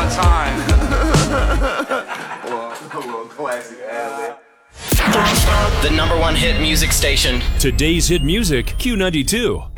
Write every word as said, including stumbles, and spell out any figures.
on time. well, well, classic ad. The number one hit music station. Today's hit music, Q ninety-two.